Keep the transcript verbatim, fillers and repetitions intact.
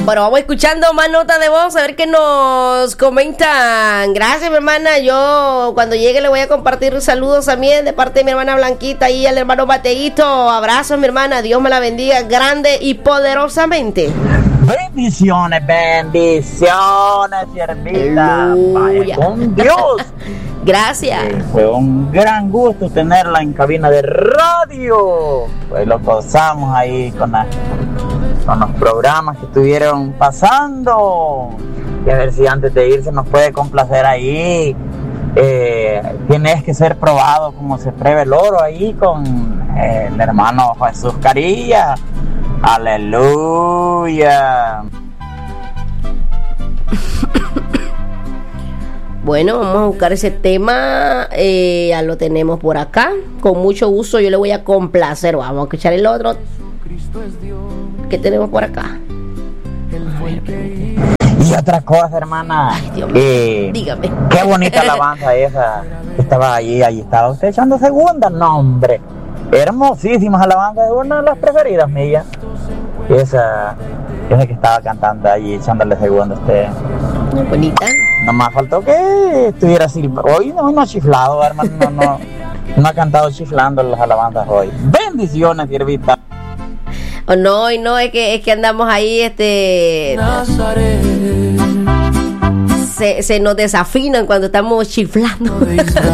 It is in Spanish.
Bueno, vamos escuchando más notas de voz, a ver qué nos comentan. Gracias, mi hermana. Yo cuando llegue le voy a compartir saludos también de parte de mi hermana Blanquita y el hermano Mateito. Abrazos, mi hermana. Dios me la bendiga grande y poderosamente. Bendiciones, bendiciones, siervita. Vaya con Dios. Gracias. Eh, fue un gran gusto tenerla en cabina de radio. Pues lo gozamos ahí con, la, con los programas que estuvieron pasando. Y a ver si antes de irse nos puede complacer ahí. Eh, tienes que ser probado como se prueba el oro ahí con eh, el hermano Jesús Carilla. Aleluya. Bueno, vamos a buscar ese tema. Eh, ya lo tenemos por acá. Con mucho gusto yo le voy a complacer. Vamos a escuchar el otro. ¿Qué tenemos por acá? Y otra cosa, hermana. Ay, Dios mío. Eh, Dígame. Qué bonita alabanza esa. Estaba allí, allí estaba usted echando segunda. No, hombre. Hermosísimas alabanzas. Una de las preferidas mías. Esa, esa que estaba cantando allí, echándole segunda a usted. Muy bonita. Nomás faltó que estuviera así. Hoy no, no ha chiflado, hermano. No, no, no ha cantado chiflando las alabanzas hoy. Bendiciones, siervita. Oh, no, y no, es que, es que andamos ahí, este... Se, se nos desafinan cuando estamos chiflando.